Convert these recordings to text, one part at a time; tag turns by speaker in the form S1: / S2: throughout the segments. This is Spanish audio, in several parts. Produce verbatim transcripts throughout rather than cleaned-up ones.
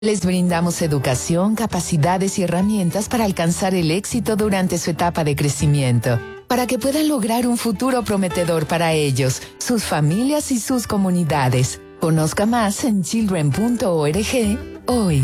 S1: Les brindamos educación, capacidades y herramientas para alcanzar el éxito durante su etapa de crecimiento, para que puedan lograr un futuro prometedor para ellos, sus familias y sus comunidades. Conozca más en children punto org hoy.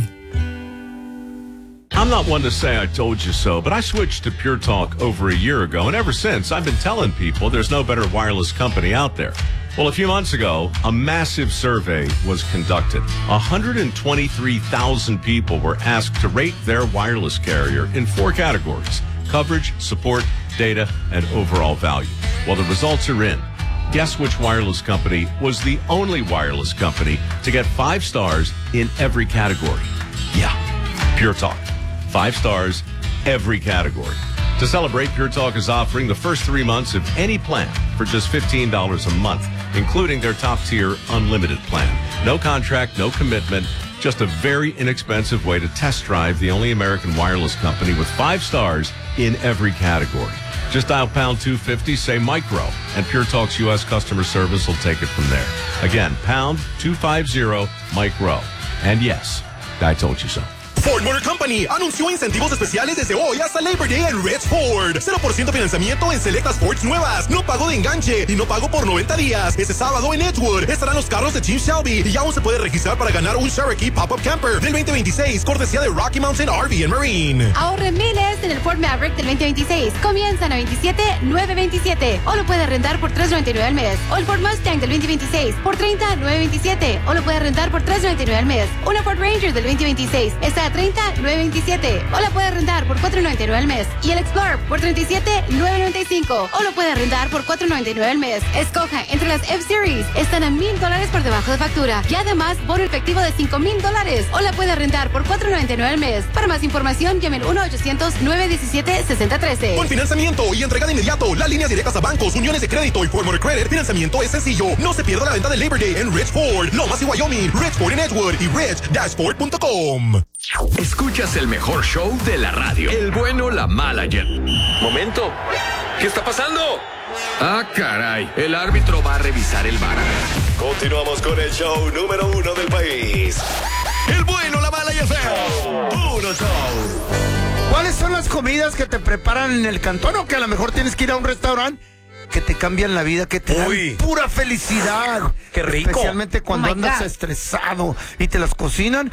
S2: I'm not one to say I told you so, but I switched to Pure Talk over a year ago, and ever since, I've been telling people there's no better wireless company out there. Well, a few months ago, a massive survey was conducted. one hundred twenty-three thousand people were asked to rate their wireless carrier in four categories: coverage, support, data, and overall value. Well, the results are in. Guess which wireless company was the only wireless company to get five stars in every category? Yeah, Pure Talk. Five stars, every category. To celebrate, Pure Talk is offering the first three months of any plan for just fifteen dollars a month, including their top-tier unlimited plan. No contract, no commitment, just a very inexpensive way to test drive the only American wireless company with five stars in every category. Just dial pound two fifty, say micro, and Pure Talk's U S customer service will take it from there. Again, pound two fifty, micro. And yes, I told you so.
S3: Ford Motor Company anunció incentivos especiales desde hoy hasta Labor Day en Red Ford. cero por ciento financiamiento en selectas Fords nuevas. No pago de enganche y no pago por noventa días. Este sábado en Edgewood estarán los carros de Team Shelby y aún se puede registrar para ganar un Cherokee Pop-Up Camper del veinte veintiséis, cortesía de Rocky Mountain R V and Marine.
S4: Ahorre miles en el Ford Maverick del veinte veintiséis. Comienzan a veintisiete mil novecientos veintisiete o lo puede rentar por tres noventa y nueve al mes. O el Ford Mustang del veinte veintiséis por treinta mil novecientos veintisiete o lo puede rentar por tres noventa y nueve al mes. Una Ford Ranger del veinte veintiséis está a treinta mil novecientos veintisiete o la puede rentar por cuatro noventa y nueve al mes. Y el Explorer por treinta y siete mil novecientos noventa y cinco o lo puede rentar por cuatro noventa y nueve al mes. Escoja entre las F-Series. Están a mil dólares por debajo de factura y además bono efectivo de cinco mil dólares o la puede rentar por cuatro noventa y nueve al mes. Para más información, llame al uno ochocientos, nueve diecisiete, seis cero uno tres.
S3: Con financiamiento y entrega de inmediato, las líneas directas a bancos, uniones de crédito y Ford Motor Credit, financiamiento es sencillo. No se pierda la venta de Labor Day en Rich Ford, Lomas y Wyoming, Rich Ford en Edgewood y rich dash ford punto com.
S5: Escuchas el mejor show de la radio. El bueno, la mala y el...
S6: Momento. ¿Qué está pasando?
S5: Ah, caray. El árbitro va a revisar el V A R.
S6: Continuamos con el show número uno del país. El bueno, la mala y el feo. Puro show.
S7: ¿Cuáles son las comidas que te preparan en el cantón o que a lo mejor tienes que ir a un restaurante que te cambian la vida, que te
S6: Uy.
S7: dan pura felicidad?
S6: ¡Qué rico!
S7: Especialmente cuando
S4: Oh my
S7: andas
S4: God.
S7: estresado y te las cocinan.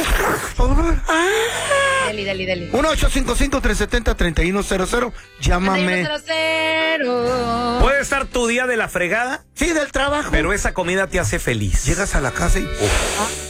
S4: Deli, deli, deli.
S7: uno ocho cinco cinco, tres siete cero, tres uno cero cero. Llámame.
S8: Puede estar tu día de la fregada,
S7: Sí, del trabajo.
S8: pero esa comida te hace feliz.
S7: Llegas a la casa y...